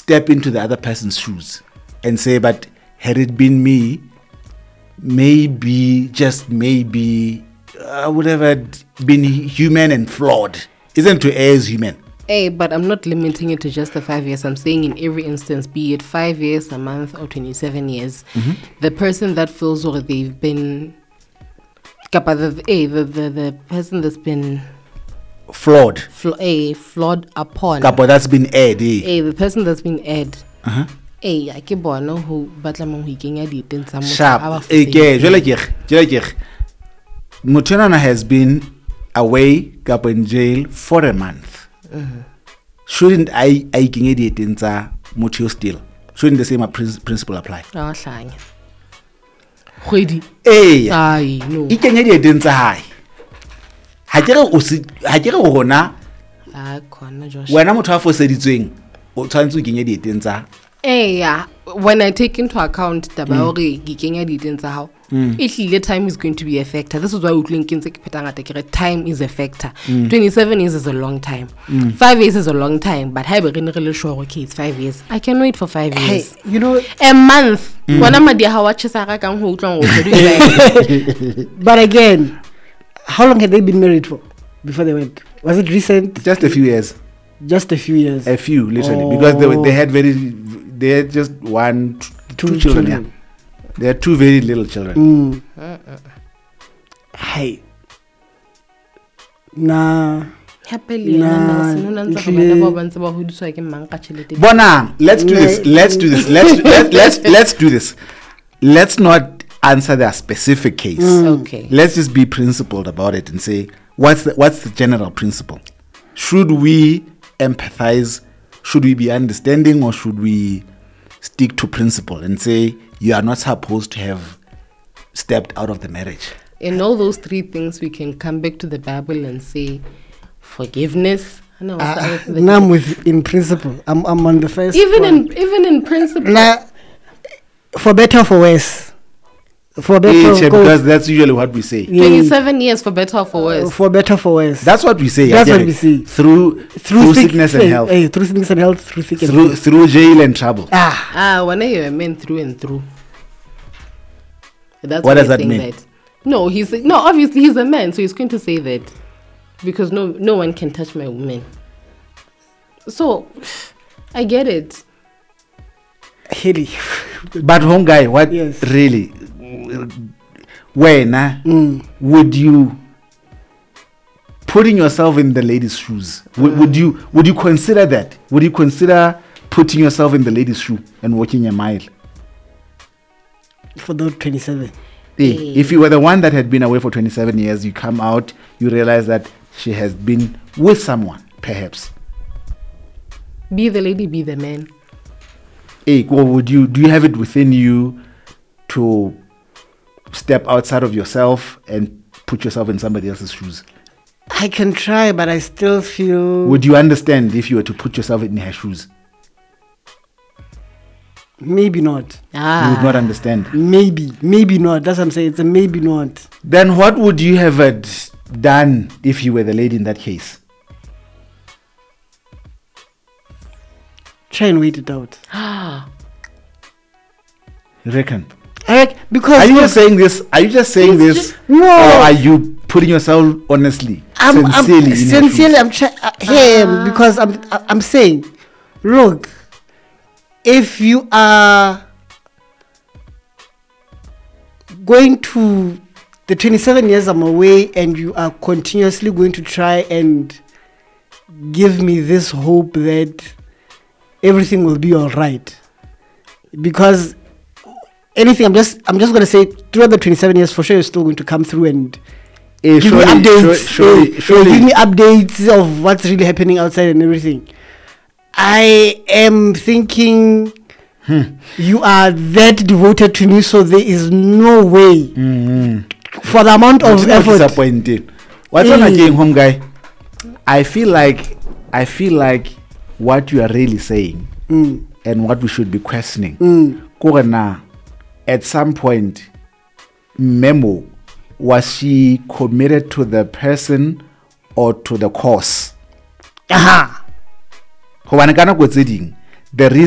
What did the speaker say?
step into the other person's shoes and say, but had it been me, maybe, just maybe, I would have been human and flawed. Isn't to err is human? Hey, but I'm not limiting it to just the 5 years. I'm saying in every instance, be it 5 years, a month, or 27 years, the person that feels or they've been, the person that's been flawed upon, that's been aired, the person that's been aired. I ke bona ho batla mong ho ikenya diteng tsa motho sharp. Jwale Mutonana has been away in jail for a month. Shouldn't I ikenya diteng tsa motho still? Shouldn't the same principle apply? Hlanya khwedi no ikenya diteng tsa hae. Ha ke re hona khona Josh wena motho a foseditsweng o tshwantse o ikenya diteng tsa when I take into account the baori gikenya diteng tsa hao, the time is going to be a factor. This is why time is a factor. 27 years is a long time. 5 years is a long time, but I really sure okay, it's 5 years. I can wait for 5 years. Hey, you know, a month. But again, how long had they been married for before they went? Was it recent? Just a few years. Just a few years. A few, literally, because they had just two children. Yeah. They had two very little children. Hey. Nah. Bona, let's do this. Let's not answer their specific case. Okay. Let's just be principled about it and say, what's the general principle? Should we empathize? Should we be understanding, or should we stick to principle and say you are not supposed to have stepped out of the marriage? In all those three things, we can come back to the Bible and say forgiveness. I'm with in principle. I'm on the first. Even in principle. For better or for worse. For better because that's usually what we say. 27 years for better or for worse. For better or for worse. That's what we say. That's what we say. Through sickness and health. Through sickness and health. Through jail and trouble. When you're a man through and through. That's what does that mean? That. Obviously he's a man, so he's going to say that because no one can touch my woman. So I get it. Really. But home guy, what really? When would you, putting yourself in the lady's shoes, would you consider that? Would you consider putting yourself in the lady's shoe and walking a mile? For the 27. If you were the one that had been away for 27 years, you come out, you realize that she has been with someone, perhaps. Be the lady, be the man. Do you have it within you to step outside of yourself and put yourself in somebody else's shoes? I can try, but I still feel... Would you understand if you were to put yourself in her shoes? Maybe not. You would not understand. Maybe not. That's what I'm saying. It's a maybe not. Then what would you have done if you were the lady in that case? Try and wait it out. You reckon? Because are you just saying this? No. Or are you putting yourself honestly, sincerely? I'm trying. Because I'm saying, look, if you are going to the 27 years I'm away and you are continuously going to try and give me this hope that everything will be all right, because anything I'm just going to say throughout the 27 years for sure you're still going to come through and give me updates. Give me updates of what's really happening outside and everything. I am thinking you are that devoted to me, so there is no way for the amount of effort. Disappointed. What's on again, home guy? I feel like what you are really saying and what we should be questioning. Korena, at some point, Memo, was she committed to the person or to the cause? The reason